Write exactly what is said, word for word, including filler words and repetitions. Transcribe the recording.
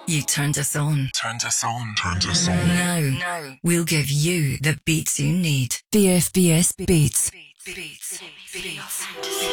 You turned us on. Turned us on. Turned us on. Now, now, we'll give you the beats you need. V F B S Beats. Beats. Beats. Beats.